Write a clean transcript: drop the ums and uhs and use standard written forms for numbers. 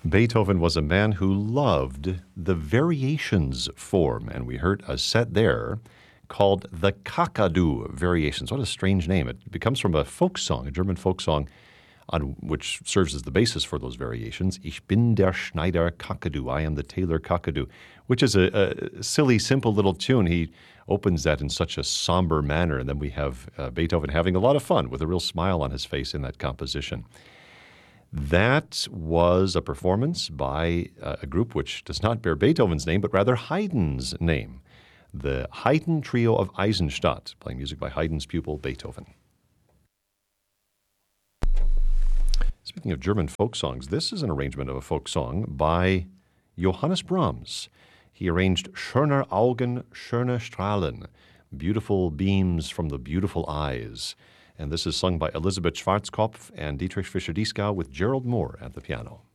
Beethoven was a man who loved the variations form, and we heard a set there called the Kakadu Variations. What a strange name. It comes from a folk song, a German folk song, which serves as the basis for those variations. Ich bin der Schneider Kakadu. I am the tailor Kakadu, which is a silly, simple little tune. He opens that in such a somber manner, and then we have Beethoven having a lot of fun with a real smile on his face in that composition. That was a performance by a group which does not bear Beethoven's name, but rather Haydn's name. The Haydn Trio of Eisenstadt, playing music by Haydn's pupil Beethoven. Speaking of German folk songs, this is an arrangement of a folk song by Johannes Brahms. He arranged Schöner Augen, schöne Strahlen, beautiful beams from the beautiful eyes. And this is sung by Elisabeth Schwarzkopf and Dietrich Fischer-Dieskau with Gerald Moore at the piano.